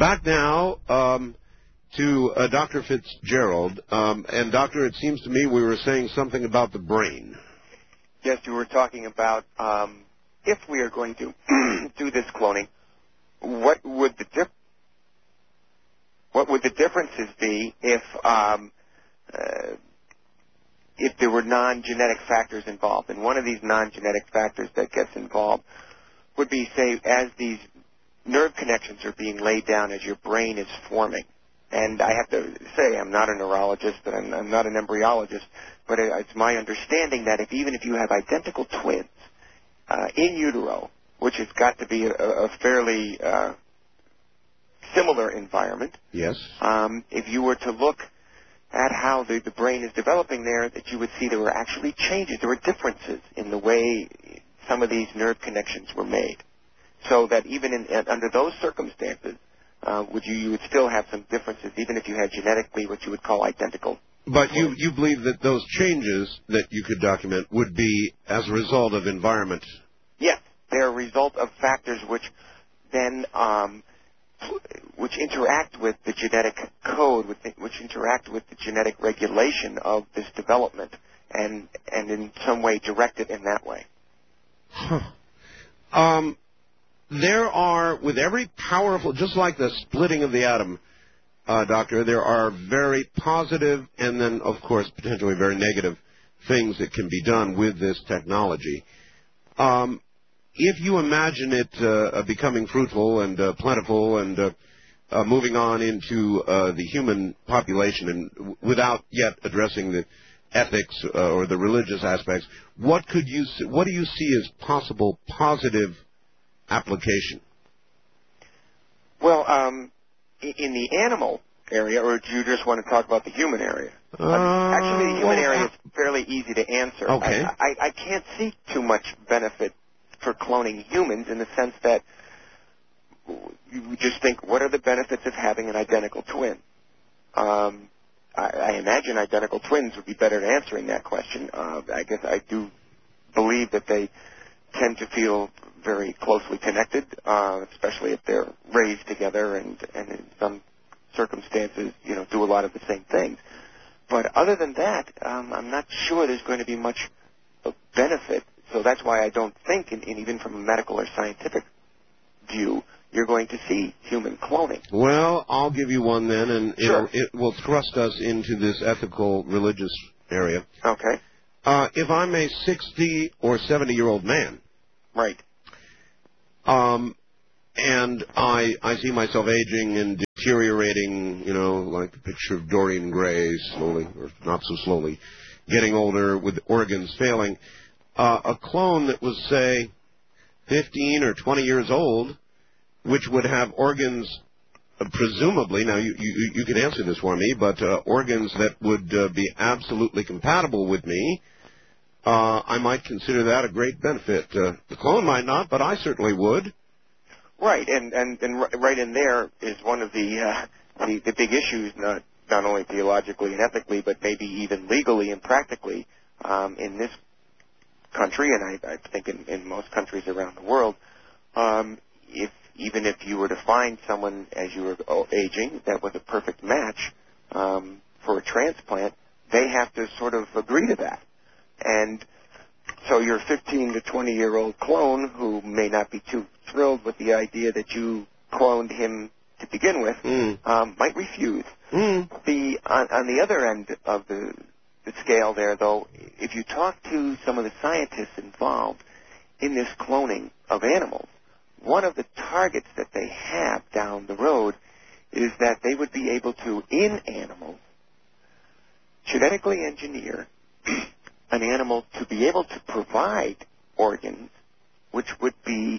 Back now to Dr. Fitzgerald. And, Doctor, it seems to me we were saying something about the brain. Yes, you were talking about if we are going to do this cloning, what would the differences be if there were non-genetic factors involved? And one of these non-genetic factors that gets involved would be, say, as these nerve connections are being laid down as your brain is forming. And I have to say, I'm not a neurologist, and I'm not an embryologist, but it's my understanding that even if you have identical twins in utero, which has got to be a fairly similar environment. Yes. If you were to look at how the brain is developing there, that you would see there were actually changes. There were differences in the way some of these nerve connections were made. So that even under those circumstances, you would still have some differences, even if you had genetically what you would call identical. But you believe that those changes that you could document would be as a result of environment? Yes, they're a result of factors which then which interact with the genetic code, which interact with the genetic regulation of this development, and in some way direct it in that way. Huh. There are, with every powerful, just like the splitting of the atom, Doctor, there are very positive and then, of course, potentially very negative things that can be done with this technology. If you imagine it becoming fruitful and plentiful and moving on into the human population and without yet addressing the ethics or the religious aspects, what do you see as possible positive application? Well, in the animal area, or do you just want to talk about the human area? Actually, the human area is fairly easy to answer. Okay. I can't see too much benefit for cloning humans in the sense that you just think, what are the benefits of having an identical twin? I imagine identical twins would be better at answering that question. I guess I do believe that they tend to feel very closely connected, especially if they're raised together and in some circumstances, do a lot of the same things. But other than that, I'm not sure there's going to be much benefit. So that's why I don't think, and even from a medical or scientific view, you're going to see human cloning. Well, I'll give you one then, and sure. It will thrust us into this ethical, religious area. Okay. If I'm a 60 or 70-year-old man, right, and I see myself aging and deteriorating, like the picture of Dorian Gray, slowly, or not so slowly, getting older with organs failing, a clone that was, say, 15 or 20 years old, which would have organs, presumably, now you can answer this for me, but organs that would be absolutely compatible with me, I might consider that a great benefit. The clone might not, but I certainly would. Right, and right in there is one of the big issues, not only theologically and ethically, but maybe even legally and practically in this country, and I think in most countries around the world. Even if you were to find someone as you were aging that was a perfect match for a transplant, they have to sort of agree to that. And so your 15 to 20-year-old clone, who may not be too thrilled with the idea that you cloned him to begin with, might refuse. On the other end of the scale there, though, if you talk to some of the scientists involved in this cloning of animals, one of the targets that they have down the road is that they would be able to, in animals, genetically engineer an animal to be able to provide organs which would be,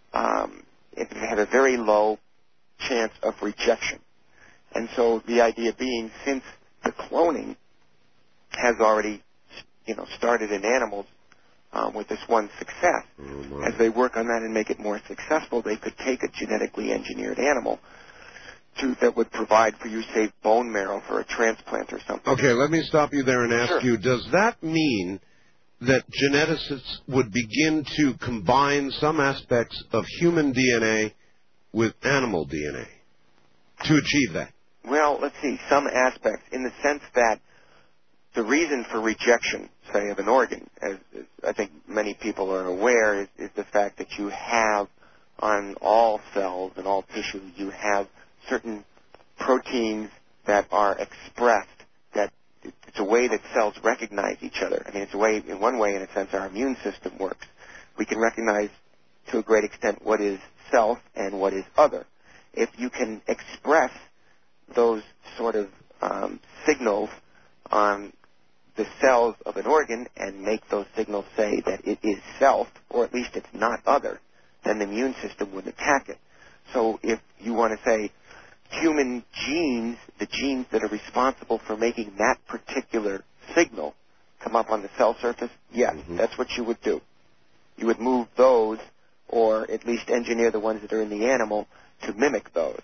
it have a very low chance of rejection. And so the idea being, since the cloning has already, started in animals, with this one success, as they work on that and make it more successful, they could take a genetically engineered animal that would provide for you, say, bone marrow for a transplant or something. Okay, let me stop you there and ask you, does that mean that geneticists would begin to combine some aspects of human DNA with animal DNA? to achieve that? Well, let's see, some aspects, in the sense that the reason for rejection, say, of an organ, as I think many people are aware, is the fact that you have, on all cells and all tissue, you have certain proteins that are expressed, that it's a way that cells recognize each other. I mean, it's a way, in one way, in a sense, our immune system works. We can recognize, to a great extent, what is self and what is other. If you can express those sort of signals on the cells of an organ and make those signals say that it is self, or at least it's not other, then the immune system would attack it. So if you want to say human genes, the genes that are responsible for making that particular signal come up on the cell surface, yes, that's what you would do. You would move those, or at least engineer the ones that are in the animal to mimic those.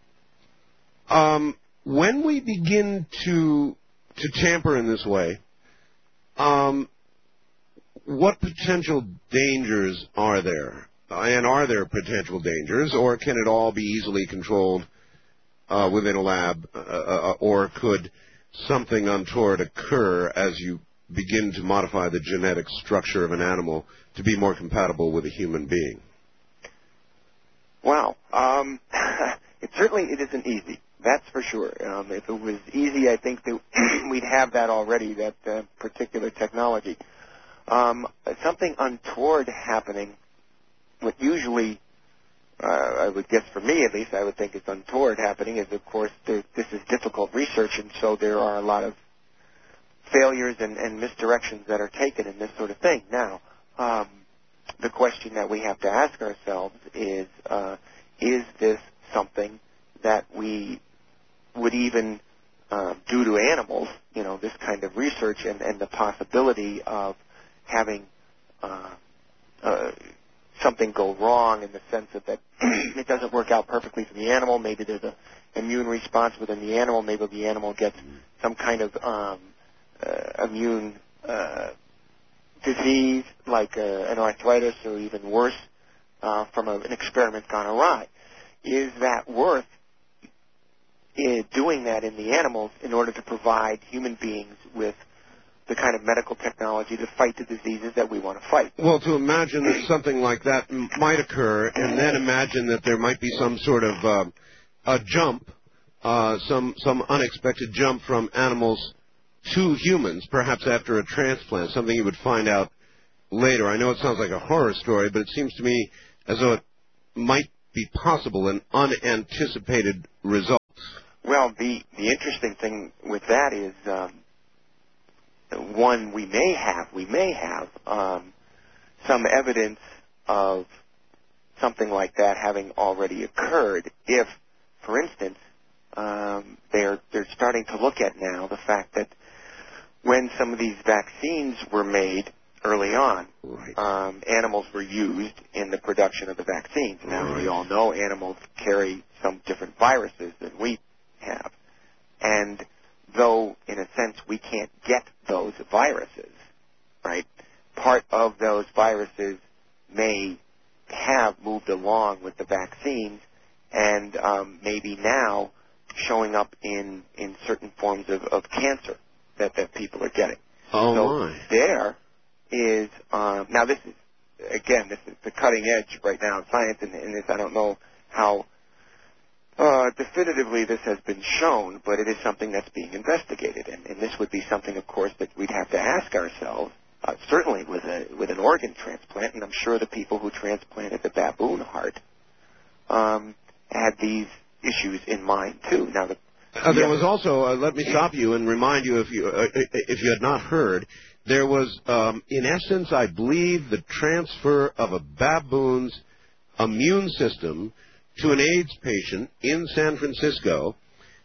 When we begin to tamper in this way, what potential dangers are there? And are there potential dangers, or can it all be easily controlled within a lab, or could something untoward occur as you begin to modify the genetic structure of an animal to be more compatible with a human being? Wow. It isn't easy. That's for sure. If it was easy, I think that we'd have that already, that particular technology. Something untoward happening, what usually, I would guess for me at least, I would think is untoward happening is, of course, this is difficult research, and so there are a lot of failures and misdirections that are taken in this sort of thing. Now, the question that we have to ask ourselves is this something that we would even do to animals, this kind of research and the possibility of having something go wrong in the sense that it doesn't work out perfectly for the animal. Maybe there's an immune response within the animal. Maybe the animal gets some kind of immune disease like an arthritis or even worse from an experiment gone awry. Is that worth doing that in the animals in order to provide human beings with the kind of medical technology to fight the diseases that we want to fight? Well, to imagine that something like that might occur, and then imagine that there might be some sort of a jump, some unexpected jump from animals to humans, perhaps after a transplant, something you would find out later. I know it sounds like a horror story, but it seems to me as though it might be possible, an unanticipated result. Well, the interesting thing with that is, one, we may have some evidence of something like that having already occurred if, for instance, they're starting to look at now the fact that when some of these vaccines were made early on, right, animals were used in the production of the vaccines. Now, right, we all know animals carry some different viruses than we have. And though, in a sense, we can't get those viruses, right, part of those viruses may have moved along with the vaccines and maybe now showing up in certain forms of cancer that people are getting. Oh, so my. There is, now this is the cutting edge right now in science, and this, I don't know how definitively this has been shown, but it is something that's being investigated, and this would be something, of course, that we'd have to ask ourselves, certainly with an organ transplant, and I'm sure the people who transplanted the baboon heart had these issues in mind too. Now, there was also, let me stop you and remind you, if you had not heard, there was, in essence, I believe, the transfer of a baboon's immune system to an AIDS patient in San Francisco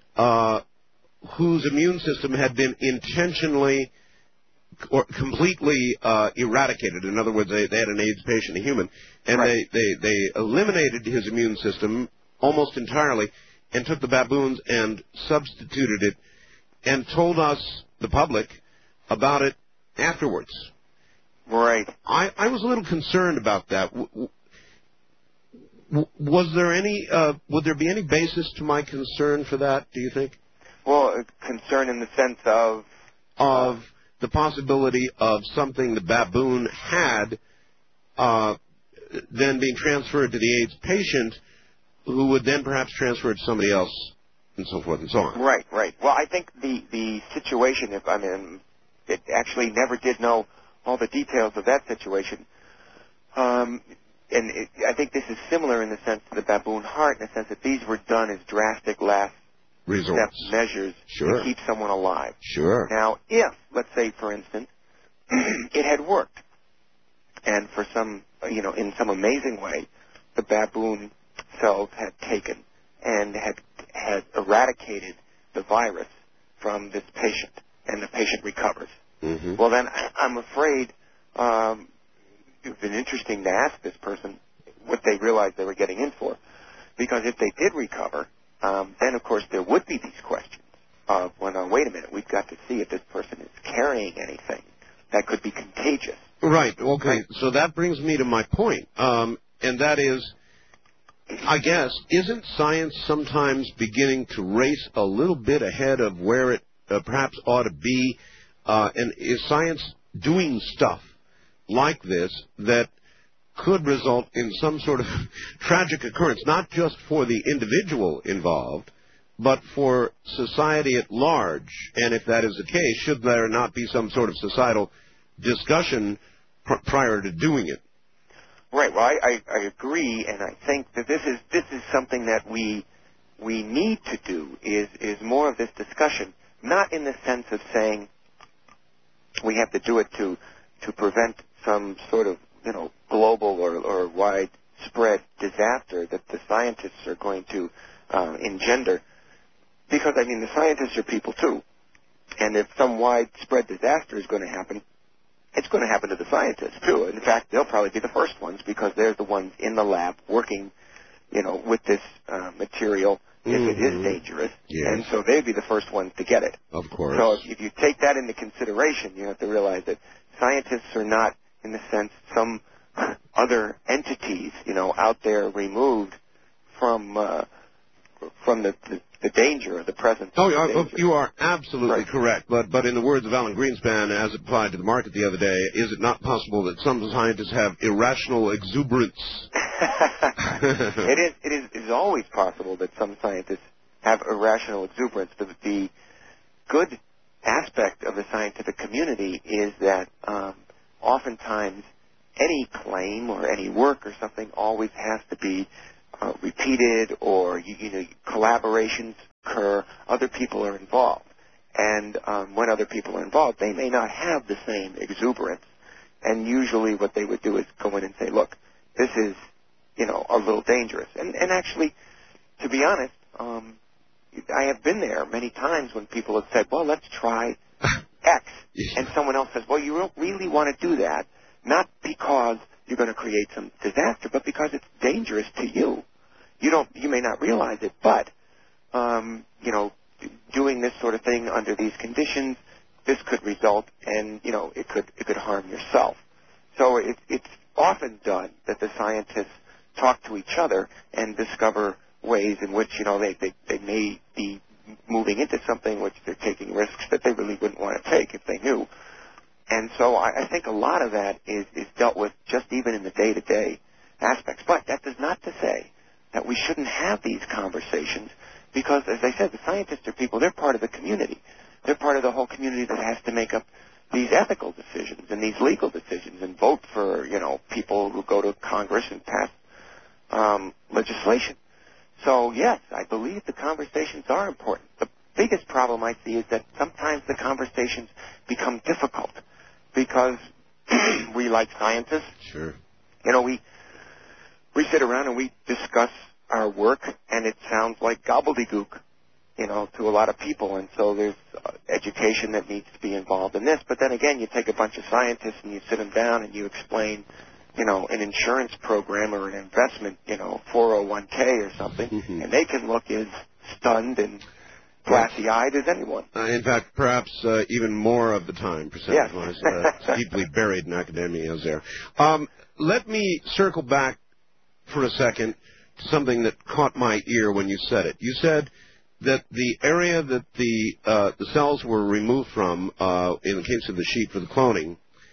whose immune system had been intentionally or completely eradicated. In other words, they had an AIDS patient, a human, and right, they eliminated his immune system almost entirely and took the baboons and substituted it and told us, the public, about it afterwards. Right. I was a little concerned about that. Was there any? Would there be any basis to my concern for that? Do you think? Well, concern in the sense of the possibility of something the baboon had then being transferred to the AIDS patient, who would then perhaps transfer it to somebody else, and so forth and so on. Right. Well, I think the situation, it actually never did know all the details of that situation. I think this is similar in the sense to the baboon heart, in the sense that these were done as drastic last step measures to keep someone alive. Sure. Now, if, let's say, for instance, it had worked, and for some, in some amazing way, the baboon cells had taken and had eradicated the virus from this patient, and the patient recovers. Mm-hmm. Well, then I'm afraid it would have been interesting to ask this person what they realized they were getting in for, because if they did recover, then of course there would be these questions of, well, now, wait a minute, we've got to see if this person is carrying anything that could be contagious. Right. Okay. Right. So that brings me to my point, and that is, I guess, isn't science sometimes beginning to race a little bit ahead of where it perhaps ought to be? And is science doing stuff like this that could result in some sort of tragic occurrence, not just for the individual involved, but for society at large? And if that is the case, should there not be some sort of societal discussion prior to doing it? Right. Well, I agree, and I think that this is something that we need to do is more of this discussion, not in the sense of saying we have to do it to prevent some sort of global or widespread disaster that the scientists are going to engender, because the scientists are people too, and if some widespread disaster is going to happen, it's going to happen to the scientists too. In fact, they'll probably be the first ones, because they're the ones in the lab working, with this material if it is dangerous. Yes. And so they'd be the first ones to get it. Of course. So if you take that into consideration, you have to realize that scientists are not, in a sense, some other entities, out there removed from the danger or the presence of danger. You are absolutely correct. But in the words of Alan Greenspan, as applied to the market the other day, is it not possible that some scientists have irrational exuberance? It is always possible that some scientists have irrational exuberance. But the good aspect of the scientific community is that oftentimes any claim or any work or something always has to be repeated, or collaborations occur, other people are involved, and when other people are involved, they may not have the same exuberance, and usually what they would do is go in and say, look, this is a little dangerous, and actually, to be honest, I have been there many times when people have said, well, let's try X, and someone else says, well, you don't really want to do that, not because you're going to create some disaster, but because it's dangerous to you. You may not realize it, but doing this sort of thing under these conditions, this could result, and it could harm yourself. So it's often done that the scientists talk to each other and discover ways in which they may be moving into something which they're taking risks that they really wouldn't want to take if they knew. And so I think a lot of that is dealt with just even in the day-to-day aspects. But that does not to say that we shouldn't have these conversations, because, as I said, the scientists are people. They're part of the community. They're part of the whole community that has to make up these ethical decisions and these legal decisions and vote for, people who go to Congress and pass legislation. So, yes, I believe the conversations are important. The biggest problem I see is that sometimes the conversations become difficult, because we, like scientists, sure, we sit around and we discuss our work, and it sounds like gobbledygook, to a lot of people. And so there's education that needs to be involved in this. But then again, you take a bunch of scientists and you sit them down and you explain, an insurance program or an investment, 401k or something, and they can look as stunned and glassy-eyed as anyone. In fact, perhaps even more of the time, percentage-wise, deeply buried in academia is there. Let me circle back for a second something that caught my ear when you said it. You said that the area that the cells were removed from, in the case of the sheep for the cloning,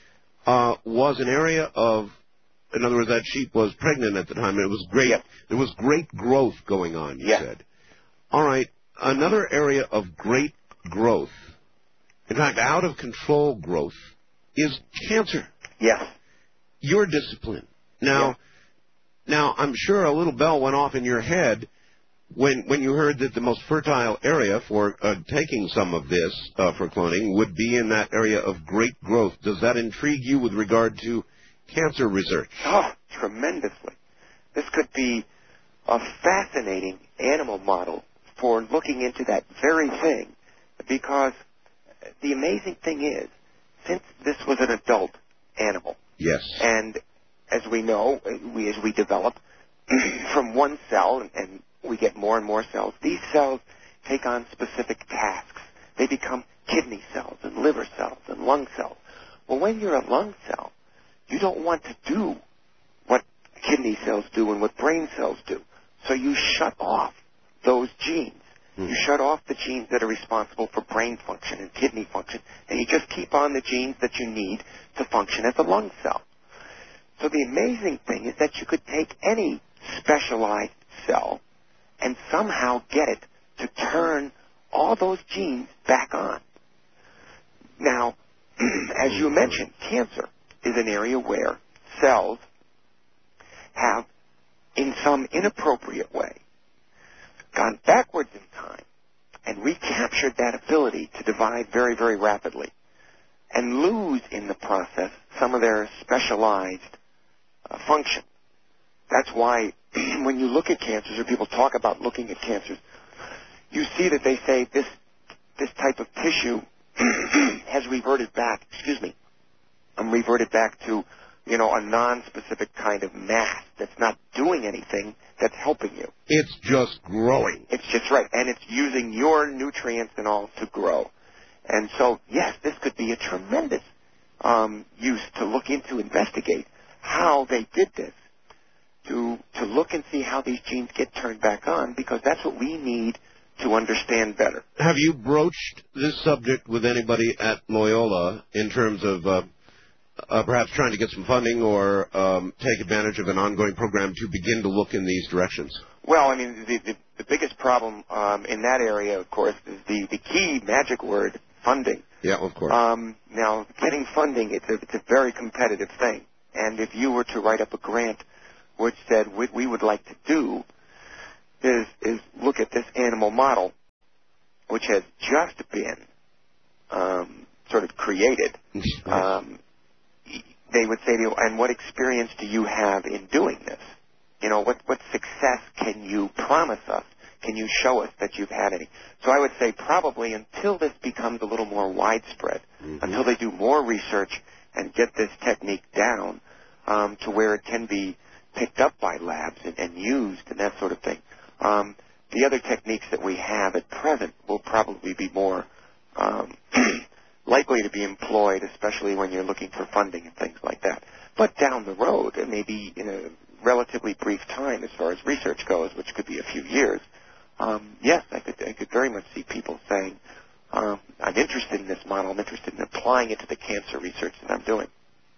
was an area of, in other words, that sheep was pregnant at the time, and it was great. Yes. There was great growth going on, you said. All right. Another area of great growth, in fact, out of control growth, is cancer. Yes. Your discipline. Now, I'm sure a little bell went off in your head when you heard that the most fertile area for taking some of this for cloning would be in that area of great growth. Does that intrigue you with regard to cancer research? Oh, tremendously. This could be a fascinating animal model for looking into that very thing, because the amazing thing is, since this was an adult animal, yes, and as we know, as we develop from one cell and we get more and more cells, these cells take on specific tasks. They become kidney cells and liver cells and lung cells. Well, when you're a lung cell, you don't want to do what kidney cells do and what brain cells do. So you shut off those genes. You shut off the genes that are responsible for brain function and kidney function, and you just keep on the genes that you need to function as a lung cell. So the amazing thing is that you could take any specialized cell and somehow get it to turn all those genes back on. Now, as you mentioned, cancer is an area where cells have, in some inappropriate way, gone backwards in time and recaptured that ability to divide very, very rapidly and lose in the process some of their specialized function. That's why when you look at cancers, or people talk about looking at cancers, you see that they say this type of tissue has reverted back, reverted back to, a non-specific kind of mass that's not doing anything that's helping you. It's just growing. It's just right. And it's using your nutrients and all to grow. And so, yes, this could be a tremendous use to look into, investigate how they did this, to look and see how these genes get turned back on, because that's what we need to understand better. Have you broached this subject with anybody at Loyola in terms of perhaps trying to get some funding or take advantage of an ongoing program to begin to look in these directions? Well, I mean, the biggest problem in that area, of course, is the key magic word, funding. Yeah, of course. Now, getting funding, it's a very competitive thing. And if you were to write up a grant which said what we would like to do is look at this animal model, which has just been sort of created, they would say to you, and what experience do you have in doing this? What success can you promise us? Can you show us that you've had any? So I would say probably until this becomes a little more widespread, until they do more research and get this technique down to where it can be picked up by labs and used and that sort of thing. The other techniques that we have at present will probably be more likely to be employed, especially when you're looking for funding and things like that. But down the road, and maybe in a relatively brief time as far as research goes, which could be a few years, yes, I could very much see people saying, I'm interested in this model, I'm interested in applying it to the cancer research that I'm doing.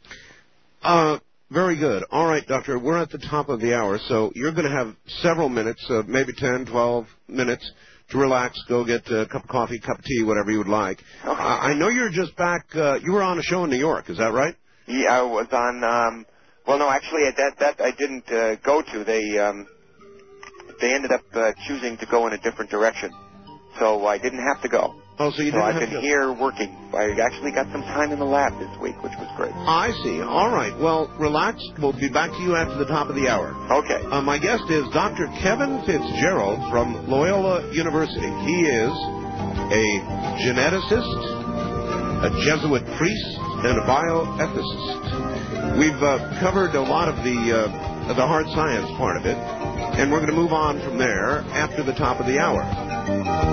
Very good. All right, Doctor, we're at the top of the hour, so you're going to have several minutes, maybe 10, 12 minutes, to relax, go get a cup of coffee, cup of tea, whatever you would like. Okay. I know you're just back. You were on a show in New York, is that right? Yeah, I was on, well, no, actually, that I didn't go to. They ended up choosing to go in a different direction, so I didn't have to go. Oh, so you didn't have to I've been here working. I actually got some time in the lab this week, which was great. I see. All right. Well, relax. We'll be back to you after the top of the hour. Okay. My guest is Dr. Kevin Fitzgerald from Loyola University. He is a geneticist, a Jesuit priest, and a bioethicist. We've covered a lot of the hard science part of it, and we're going to move on from there after the top of the hour.